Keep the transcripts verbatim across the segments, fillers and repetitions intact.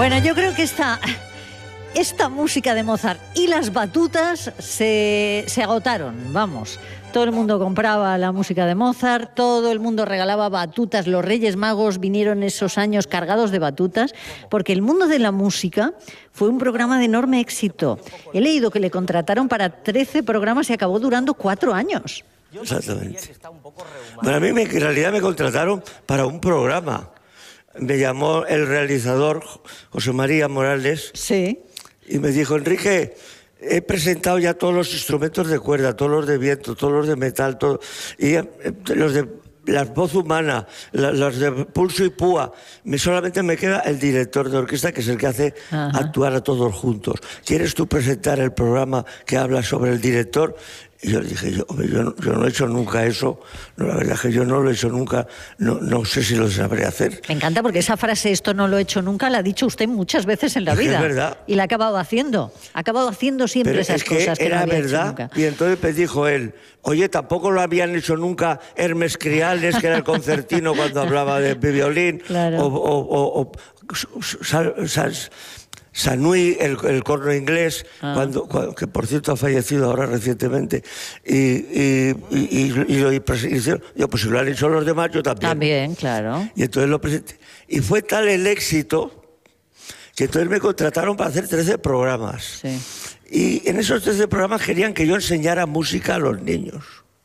Bueno, yo creo que esta, esta música de Mozart y las batutas se, se agotaron, vamos. Todo el mundo compraba la música de Mozart, todo el mundo regalaba batutas. Los Reyes Magos vinieron esos años cargados de batutas, porque el mundo de la música fue un programa de enorme éxito. He leído que le contrataron para trece programas y acabó durando cuatro años. Exactamente. Bueno, a mí me, en realidad me contrataron para un programa. Me llamó el realizador, José María Morales, sí. Y me dijo: Enrique, he presentado ya todos los instrumentos de cuerda, todos los de viento, todos los de metal, todo, y eh, los de la voz humana, la, los de pulso y púa. Me, solamente me queda el director de orquesta, que es el que hace Ajá. actuar a todos juntos. ¿Quieres tú presentar el programa que habla sobre el director? Y yo le dije, yo, yo, no, yo no he hecho nunca eso, no, la verdad es que yo no lo he hecho nunca, no, no sé si lo sabré hacer. Me encanta porque esa frase, esto no lo he hecho nunca, la ha dicho usted muchas veces en la vida. Es verdad. Y la ha acabado haciendo, ha acabado haciendo siempre Pero esas es que cosas que era no había verdad, hecho nunca. Y entonces me dijo él, oye, tampoco lo habían hecho nunca Hermes Criales, que era el concertino cuando hablaba de violín, claro. o... o, o, o sal, sal, Sanui, el, el corno inglés, ah. cuando, cuando, que por cierto ha fallecido ahora recientemente, y, y, y, y, y lo hicieron. Yo, pues si lo han hecho los demás, yo también. También, claro. Y entonces lo presenté. Y fue tal el éxito que entonces me contrataron para hacer trece programas. Sí. Y en esos trece programas querían que yo enseñara música a los niños.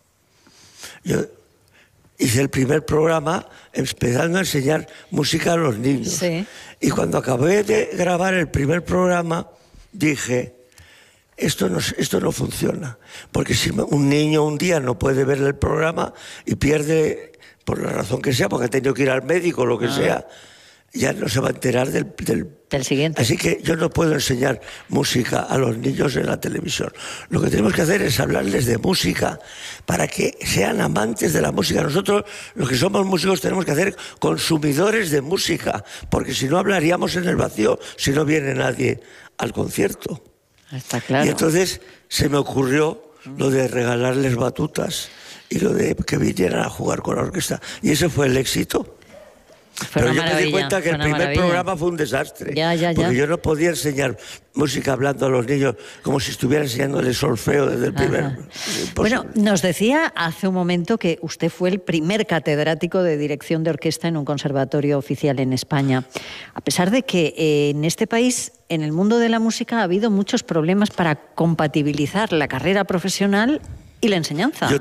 Yo hice el primer programa empezando a enseñar música a los niños. Sí. Y cuando acabé de grabar el primer programa, dije, esto no, esto no funciona. Porque si un niño un día no puede ver el programa y pierde, por la razón que sea, porque ha tenido que ir al médico o lo que ah. sea, ya no se va a enterar del, del, del siguiente. Así que yo no puedo enseñar música a los niños en la televisión. Lo que tenemos que hacer es hablarles de música para que sean amantes de la música. Nosotros, los que somos músicos, tenemos que hacer consumidores de música, porque si no hablaríamos en el vacío si no viene nadie al concierto. Está claro. Y entonces se me ocurrió lo de regalarles batutas y lo de que vinieran a jugar con la orquesta. Y ese fue el éxito. Fue Pero yo me di maravilla, cuenta que el primer maravilla. programa fue un desastre. Ya, ya, ya. Porque yo no podía enseñar música hablando a los niños como si estuviera enseñándoles solfeo desde el primer... Bueno, nos decía hace un momento que usted fue el primer catedrático de dirección de orquesta en un conservatorio oficial en España. A pesar de que eh, en este país, en el mundo de la música, ha habido muchos problemas para compatibilizar la carrera profesional y la enseñanza. Yo